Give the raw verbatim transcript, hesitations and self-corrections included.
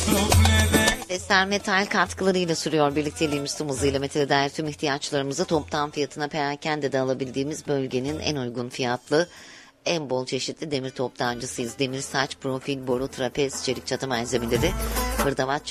Vestel Metal katkılarıyla sürüyor birlikteliğimiz tüm hızıyla metale dair tüm ihtiyaçlarımızı toptan fiyatına perakende de alabildiğimiz bölgenin en uygun fiyatlı, en bol çeşitli demir toptancısıyız. Demir saç, profil, boru, trapez, çelik çatı malzemeleri, hırdavat